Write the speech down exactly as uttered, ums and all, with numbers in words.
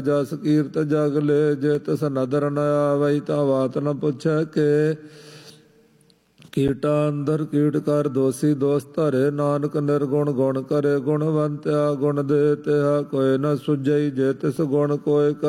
ਜਸ ਕੀਰਤ ਜਗ ਲੈ, ਜੇ ਤਿਸ ਨਦਰ ਨ ਆਵਈ ਤਾਂ ਬਾਤ ਨ ਪੁੱਛੈ ਕੇ। ਕੀਟਾ ਅੰਦਰ ਕੀਟ ਕਰ ਦੋਸੀ ਦੋਸ ਧਰੇ, ਨਾਨਕ ਨਿਰਗੁਣ ਗੁਣ ਕਰੇ ਗੁਣਵੰਤਿਆ। ਗੁਣ ਦੇ ਤਿਹਾ ਕੋਇ ਨ ਸੁਝਈ, ਜੇ ਤਿਸ ਗੁਣ ਕੋਇ